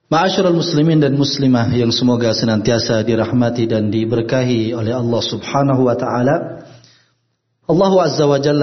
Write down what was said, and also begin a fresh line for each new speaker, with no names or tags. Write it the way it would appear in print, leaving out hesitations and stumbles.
Ma'asyiral muslimin dan muslimah yang semoga senantiasa dirahmati dan diberkahi oleh Allah Subhanahu wa taala. Allah Azza wa Jalla